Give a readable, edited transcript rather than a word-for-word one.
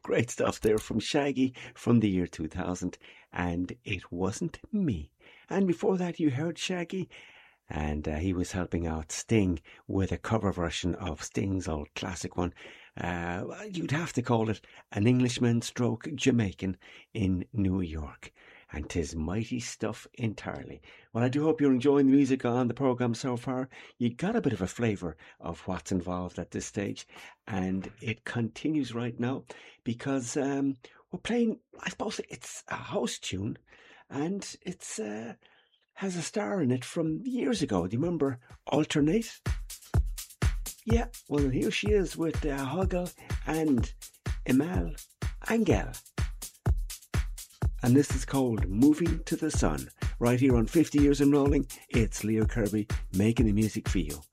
Great stuff there from Shaggy from the year 2000, and It Wasn't Me. And before that, you heard Shaggy, and he was helping out Sting with a cover version of Sting's old classic one. You'd have to call it An Englishman stroke Jamaican in New York. And 'tis mighty stuff entirely. Well, I do hope you're enjoying the music on the programme so far. You got a bit of a flavour of what's involved at this stage, and it continues right now because we're playing, I suppose it's a house tune, and it's has a star in it from years ago. Do you remember Alternate? Yeah, well, here she is with Hoggle and Imal Angel. And this is called Moving to the Sun. Right here on 50 Years in Rolling, it's Leo Kirby making the music for you.